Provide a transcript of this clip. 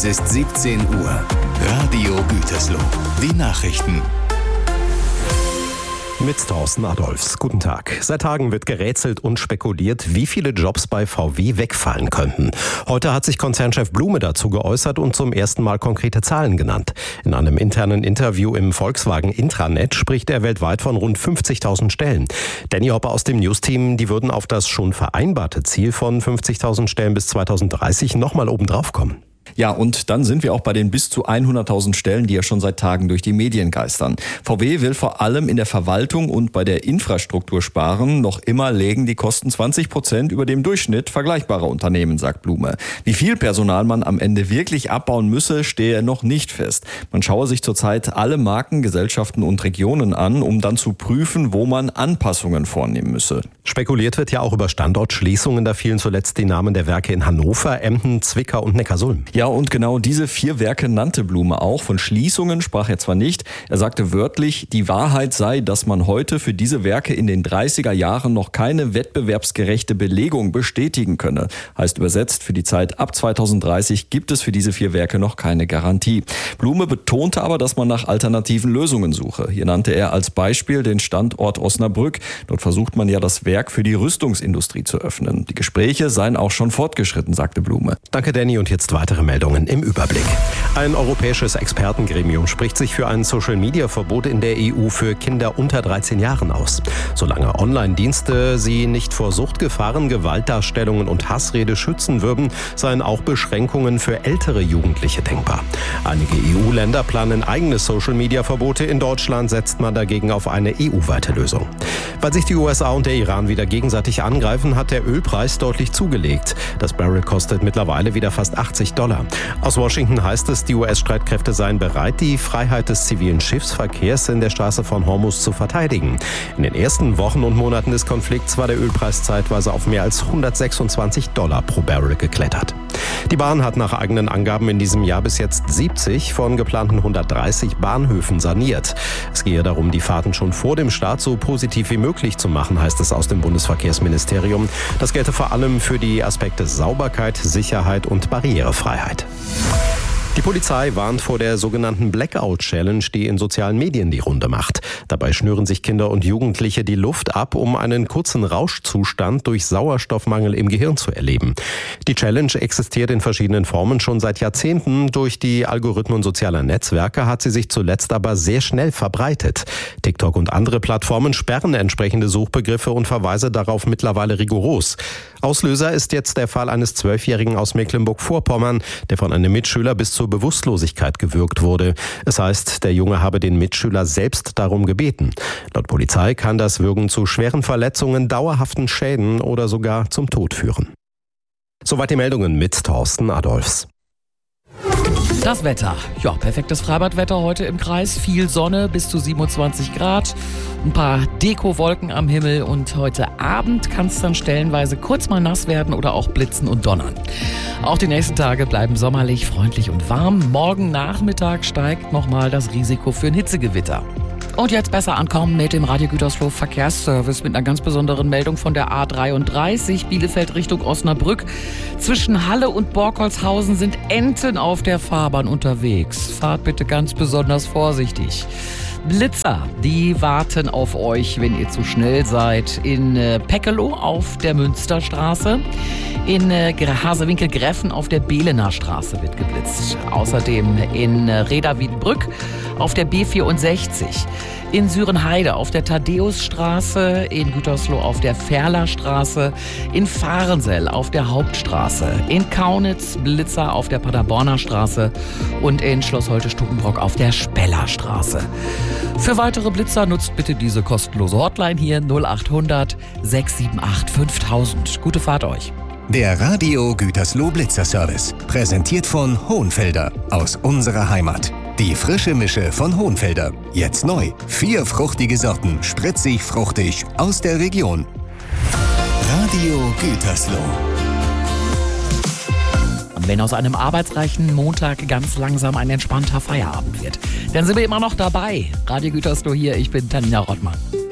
Es ist 17 Uhr. Radio Gütersloh. Die Nachrichten. Mit Thorsten Adolfs. Guten Tag. Seit Tagen wird gerätselt und spekuliert, wie viele Jobs bei VW wegfallen könnten. Heute hat sich Konzernchef Blume dazu geäußert und zum ersten Mal konkrete Zahlen genannt. In einem internen Interview im Volkswagen Intranet spricht er weltweit von rund 50.000 Stellen. Danny Hopper aus dem News-Team, die würden auf das schon vereinbarte Ziel von 50.000 Stellen bis 2030 nochmal obendrauf kommen. Ja, und dann sind wir auch bei den bis zu 100.000 Stellen, die ja schon seit Tagen durch die Medien geistern. VW will vor allem in der Verwaltung und bei der Infrastruktur sparen. Noch immer legen die Kosten 20% über dem Durchschnitt vergleichbarer Unternehmen, sagt Blume. Wie viel Personal man am Ende wirklich abbauen müsse, stehe noch nicht fest. Man schaue sich zurzeit alle Marken, Gesellschaften und Regionen an, um dann zu prüfen, wo man Anpassungen vornehmen müsse. Spekuliert wird ja auch über Standortschließungen. Da fielen zuletzt die Namen der Werke in Hannover, Emden, Zwickau und Neckarsulm. Ja, und genau diese 4 Werke nannte Blume auch. Von Schließungen sprach er zwar nicht. Er sagte wörtlich, die Wahrheit sei, dass man heute für diese Werke in den 30er Jahren noch keine wettbewerbsgerechte Belegung bestätigen könne. Heißt übersetzt, für die Zeit ab 2030 gibt es für diese 4 Werke noch keine Garantie. Blume betonte aber, dass man nach alternativen Lösungen suche. Hier nannte er als Beispiel den Standort Osnabrück. Dort versucht man ja, das Werk für die Rüstungsindustrie zu öffnen. Die Gespräche seien auch schon fortgeschritten, sagte Blume. Danke, Danny, und jetzt weitere Meldungen im Überblick. Ein europäisches Expertengremium spricht sich für ein Social-Media-Verbot in der EU für Kinder unter 13 Jahren aus. Solange Online-Dienste sie nicht vor Suchtgefahren, Gewaltdarstellungen und Hassrede schützen würden, seien auch Beschränkungen für ältere Jugendliche denkbar. Einige EU-Länder planen eigene Social-Media-Verbote. In Deutschland setzt man dagegen auf eine EU-weite Lösung. Weil sich die USA und der Iran wieder gegenseitig angreifen, hat der Ölpreis deutlich zugelegt. Das Barrel kostet mittlerweile wieder fast $80. Aus Washington heißt es, die US-Streitkräfte seien bereit, die Freiheit des zivilen Schiffsverkehrs in der Straße von Hormuz zu verteidigen. In den ersten Wochen und Monaten des Konflikts war der Ölpreis zeitweise auf mehr als $126 pro Barrel geklettert. Die Bahn hat nach eigenen Angaben in diesem Jahr bis jetzt 70 von geplanten 130 Bahnhöfen saniert. Es gehe darum, die Fahrten schon vor dem Start so positiv wie möglich zu machen, heißt es aus dem Bundesverkehrsministerium. Das gelte vor allem für die Aspekte Sauberkeit, Sicherheit und Barrierefreiheit. Die Polizei warnt vor der sogenannten Blackout-Challenge, die in sozialen Medien die Runde macht. Dabei schnüren sich Kinder und Jugendliche die Luft ab, um einen kurzen Rauschzustand durch Sauerstoffmangel im Gehirn zu erleben. Die Challenge existiert in verschiedenen Formen schon seit Jahrzehnten. Durch die Algorithmen sozialer Netzwerke hat sie sich zuletzt aber sehr schnell verbreitet. TikTok und andere Plattformen sperren entsprechende Suchbegriffe und Verweise darauf mittlerweile rigoros. Auslöser ist jetzt der Fall eines 12-Jährigen aus Mecklenburg-Vorpommern, der von einem Mitschüler bis zur Bewusstlosigkeit gewürgt wurde. Es heißt, der Junge habe den Mitschüler selbst darum gebeten. Laut Polizei kann das Würgen zu schweren Verletzungen, dauerhaften Schäden oder sogar zum Tod führen. Soweit die Meldungen mit Thorsten Adolfs. Das Wetter. Ja, perfektes Freibadwetter heute im Kreis. Viel Sonne, bis zu 27 Grad. Ein paar Dekowolken am Himmel. Und heute Abend kann es dann stellenweise kurz mal nass werden oder auch blitzen und donnern. Auch die nächsten Tage bleiben sommerlich, freundlich und warm. Morgen Nachmittag steigt nochmal das Risiko für ein Hitzegewitter. Und jetzt besser ankommen mit dem Radio Gütersloh Verkehrsservice mit einer ganz besonderen Meldung von der A33 Bielefeld Richtung Osnabrück. Zwischen Halle und Borkholzhausen sind Enten auf der Fahrbahn unterwegs. Fahrt bitte ganz besonders vorsichtig. Blitzer, die warten auf euch, wenn ihr zu schnell seid. In Peckelow auf der Münsterstraße. In Hasewinkel-Greffen auf der Behlener Straße wird geblitzt. Außerdem in Reda-Wiedenbrück auf der B64. In Sürenheide auf der Thaddäusstraße, in Gütersloh auf der Ferlerstraße, in Fahrensell auf der Hauptstraße, in Kaunitz Blitzer auf der Paderborner Straße und in Schloss Holte-Stukenbrock auf der Spellerstraße. Für weitere Blitzer nutzt bitte diese kostenlose Hotline hier 0800 678 5000. Gute Fahrt euch. Der Radio Gütersloh Blitzerservice, präsentiert von Hohenfelder aus unserer Heimat. Die frische Mische von Hohenfelder. Jetzt neu. 4 fruchtige Sorten, spritzig, fruchtig, aus der Region. Radio Gütersloh. Wenn aus einem arbeitsreichen Montag ganz langsam ein entspannter Feierabend wird, dann sind wir immer noch dabei. Radio Gütersloh hier, ich bin Tanja Rottmann.